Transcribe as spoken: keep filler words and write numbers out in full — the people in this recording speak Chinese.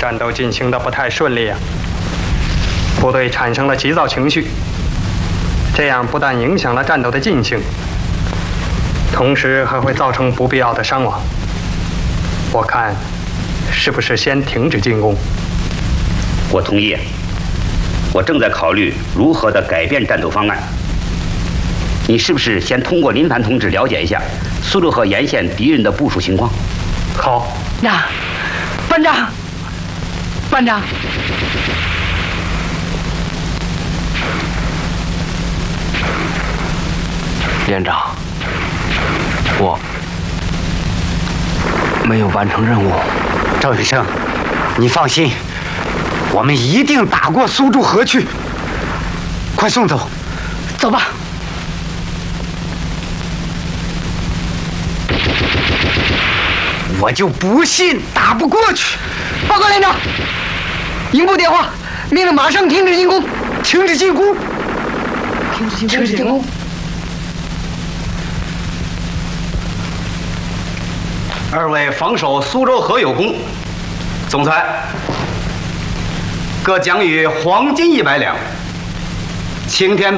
战斗进行的不太顺利啊，部队产生了急躁情绪，这样不但影响了战斗的进行，同时还会造成不必要的伤亡。我看，是不是先停止进攻？ 我同意。我正在考虑如何的改变战斗方案。你是不是先通过林凡同志了解一下苏州河沿线敌人的部署情况？ 好。 呀，班长，班长。连长，我没有完成任务。 赵云生，你放心，我们一定打过苏州河去。快送走， 走吧。 我就不信打不过去。 报告连长，营部电话，命令马上停止进攻， 停止进攻， 停止进攻，停止进攻。 二位防守苏州河有功，总裁各奖予黄金一百两，青天